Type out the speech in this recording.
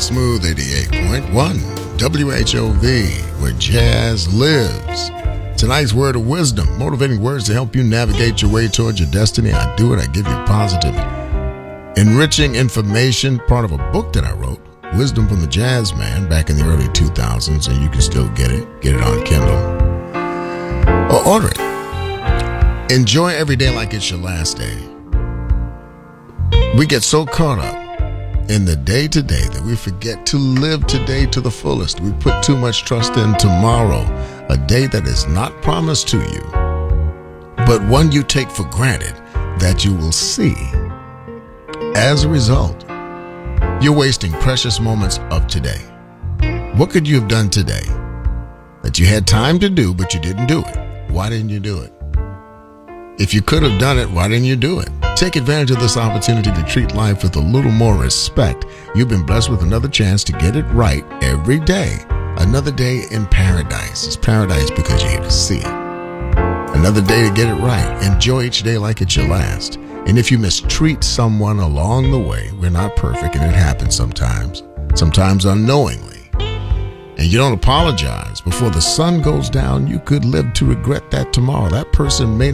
Smooth 88.1 WHOV, where jazz lives. Tonight's word of wisdom, motivating words to help you navigate your way towards your destiny. I do it. I give you positive, enriching information, part of a book that I wrote, Wisdom from the Jazz Man, back in the early 2000s, and you can still get it on Kindle or order it. Enjoy every day like it's your last day. We get so caught up in the day-to-day that we forget to live today to the fullest. We put too much trust in tomorrow, a day that is not promised to you, but one you take for granted that you will see. As a result, you're wasting precious moments of today. What could you have done today that you had time to do, but you didn't do it? Why didn't you do it? If you could have done it, why didn't you do it? Take advantage of this opportunity to treat life with a little more respect. You've been blessed with another chance to get it right every day. Another day in paradise. It's paradise because you're here to see it. Another day to get it right. Enjoy each day like it's your last. And if you mistreat someone along the way, we're not perfect and it happens sometimes unknowingly, and you don't apologize before the sun goes down, you could live to regret that tomorrow. That person may